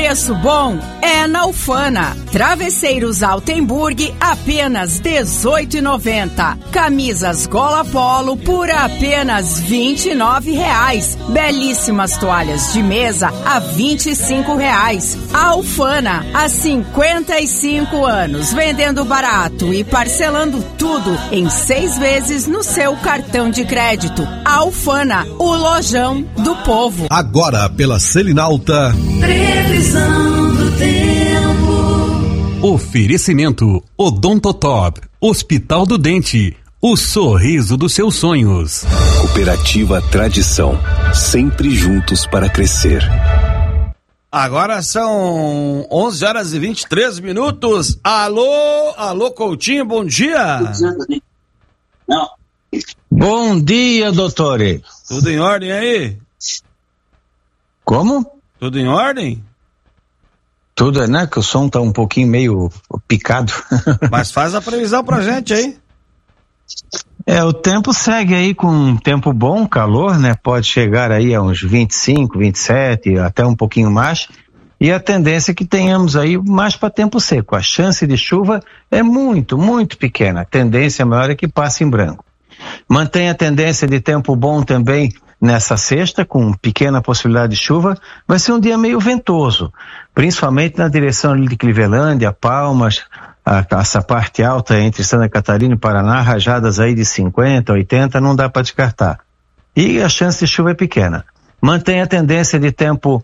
Preço bom é na Ufana. Travesseiros Altenburg, apenas R$18,90. Camisas Gola Polo por apenas R$29,00. Belíssimas toalhas de mesa a R$25,00. A Ufana, há 55 anos, vendendo barato e parcelando tudo em 6 vezes no seu cartão de crédito. A Ufana, o lojão do povo. Agora pela Selinalta. Previsão do tempo. Oferecimento Odontotop, Hospital do Dente, o sorriso dos seus sonhos. Cooperativa Tradição, sempre juntos para crescer. Agora são 11h23. Alô, Coutinho, bom dia. Não. Bom dia, doutore. Tudo em ordem aí? Como? Tudo em ordem? Tudo, né? Que o som tá um pouquinho meio picado. Mas faz a previsão pra gente aí. O tempo segue aí com um tempo bom, calor, né? Pode chegar aí a uns 25, 27, até um pouquinho mais. E a tendência é que tenhamos aí mais para tempo seco. A chance de chuva é muito, muito pequena. A tendência maior é que passe em branco. Mantém a tendência de tempo bom também nessa sexta, com pequena possibilidade de chuva. Vai ser um dia meio ventoso, principalmente na direção ali de Clevelândia, Palmas, essa parte alta entre Santa Catarina e Paraná, rajadas aí de 50, 80, não dá para descartar. E a chance de chuva é pequena. Mantém a tendência de tempo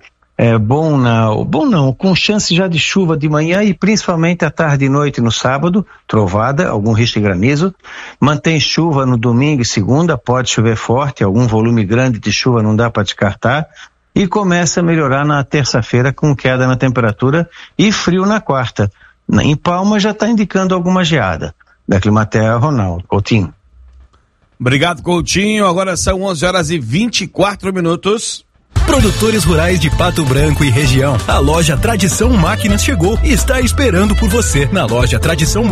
com chance já de chuva de manhã e principalmente à tarde e noite no sábado, trovada, algum risco de granizo. Mantém chuva no domingo e segunda, pode chover forte, algum volume grande de chuva não dá para descartar. E começa a melhorar na terça-feira com queda na temperatura e frio na quarta. Em Palma já está indicando alguma geada. Da Climaterra, Ronaldo Coutinho. Obrigado, Coutinho. Agora são 11h24. Produtores rurais de Pato Branco e região. A loja Tradição Máquinas chegou e está esperando por você. Na loja Tradição